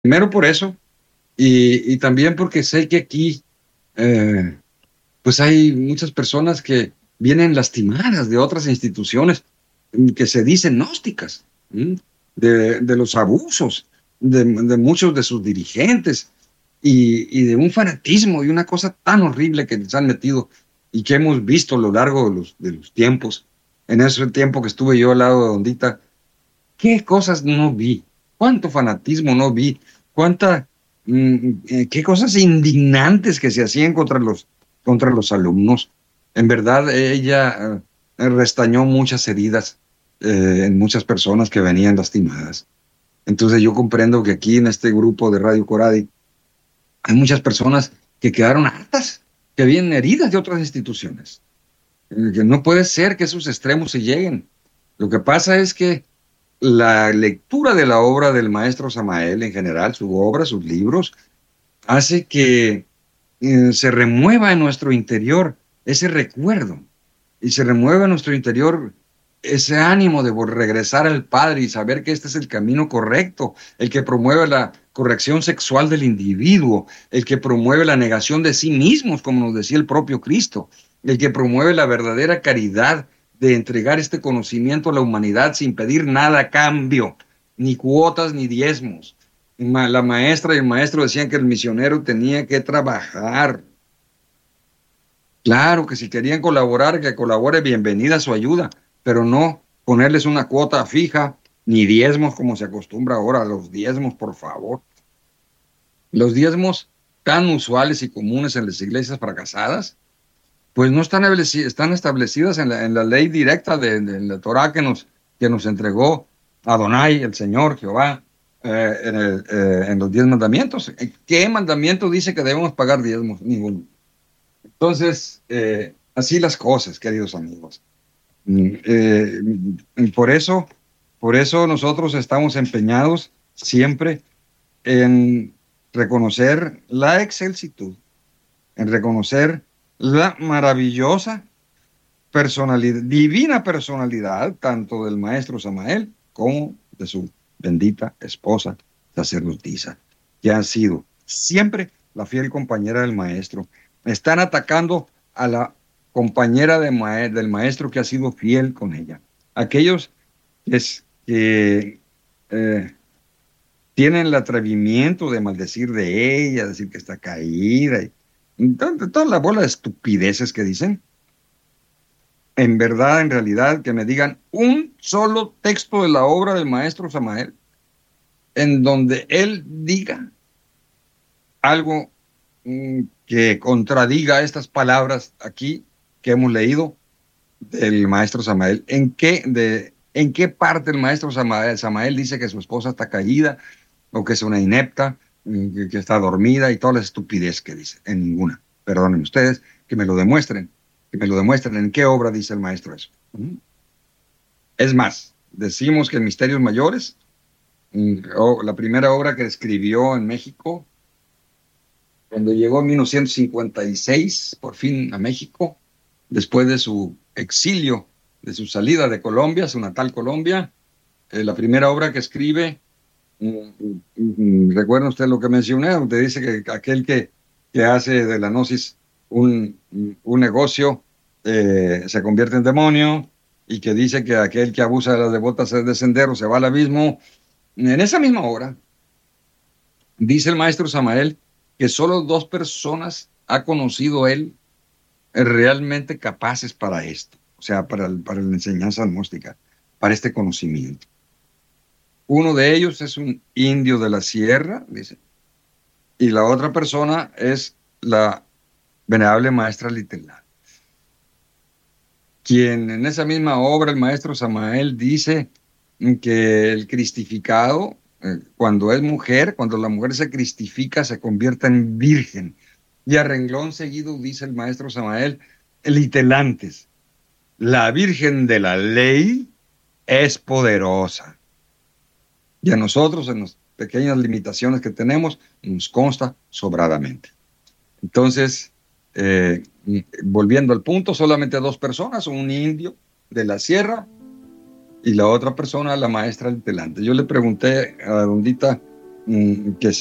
Primero por eso, y también porque sé que aquí, eh, pues hay muchas personas que vienen lastimadas de otras instituciones que se dicen gnósticas, ¿m? De los abusos de muchos de sus dirigentes y de un fanatismo y una cosa tan horrible que les han metido y que hemos visto a lo largo de los tiempos. En ese tiempo que estuve yo al lado de Ondita, qué cosas no vi, cuánto fanatismo no vi, cuánta, qué cosas indignantes que se hacían contra los alumnos. En verdad, ella restañó muchas heridas en muchas personas que venían lastimadas. Entonces yo comprendo que aquí en este grupo de Radio Coradi hay muchas personas que quedaron hartas, que vienen heridas de otras instituciones. Que no puede ser que esos extremos se lleguen. Lo que pasa es que la lectura de la obra del maestro Samael en general, su obra, sus libros, hace que se remueva en nuestro interior ese recuerdo y se remueva en nuestro interior ese ánimo de regresar al Padre y saber que este es el camino correcto, el que promueve la corrección sexual del individuo, el que promueve la negación de sí mismos, como nos decía el propio Cristo, el que promueve la verdadera caridad de entregar este conocimiento a la humanidad sin pedir nada a cambio, ni cuotas ni diezmos. La maestra y el maestro decían que el misionero tenía que trabajar. Claro que si querían colaborar, que colabore, bienvenida su ayuda, pero no ponerles una cuota fija, ni diezmos como se acostumbra ahora, los diezmos, por favor. Los diezmos tan usuales y comunes en las iglesias fracasadas, pues no están establecidas en la ley directa de la Torah que nos entregó Adonai, el Señor, Jehová, en los 10 mandamientos. ¿Qué mandamiento dice que debemos pagar diezmos? Ninguno. Entonces, así las cosas, queridos amigos. Por eso nosotros estamos empeñados siempre en reconocer la excelsitud, en reconocer la maravillosa personalidad, divina personalidad, tanto del maestro Samael como de su bendita esposa sacerdotisa, que ha sido siempre la fiel compañera del maestro. Están atacando a la compañera del maestro que ha sido fiel con ella. Aquellos que tienen el atrevimiento de maldecir de ella, decir que está caída, y toda la bola de estupideces que dicen. En verdad, en realidad, que me digan un solo texto de la obra del maestro Samael en donde él diga algo que contradiga estas palabras aquí que hemos leído del maestro Samael. ¿En qué parte el maestro Samael dice que su esposa está caída o que es una inepta, que está dormida y toda la estupidez que dice? En ninguna. Perdonen ustedes, que me lo demuestren. Que me lo demuestren en qué obra dice el maestro eso. Es más, decimos que en Misterios Mayores, la primera obra que escribió en México, cuando llegó en 1956, por fin a México, después de su exilio, de su salida de Colombia, su natal Colombia, la primera obra que escribe, recuerda usted lo que mencioné, usted dice que aquel que hace de la gnosis un negocio se convierte en demonio, y que dice que aquel que abusa de las devotas es de sendero, se va al abismo. En esa misma obra, dice el maestro Samael que solo 2 personas ha conocido él realmente capaces para esto, o sea, para la enseñanza gnóstica, para este conocimiento. Uno de ellos es un indio de la sierra, dice, y la otra persona es la venerable maestra Litelá, quien en esa misma obra, el maestro Samael dice que el cristificado, cuando es mujer, cuando la mujer se cristifica, se convierte en virgen. Y a renglón seguido dice el maestro Samael, litelantes, la virgen de la ley es poderosa. Y a nosotros, en las pequeñas limitaciones que tenemos, nos consta sobradamente. Entonces, volviendo al punto, solamente 2 personas, un indio de la sierra y la otra persona, la maestra delante. Yo le pregunté a Dondita que